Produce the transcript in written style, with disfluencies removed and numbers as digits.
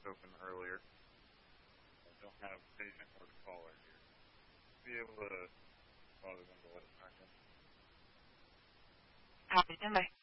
open earlier. I don't have patient or the caller here. Be able to bother them to let us back in. Happy to.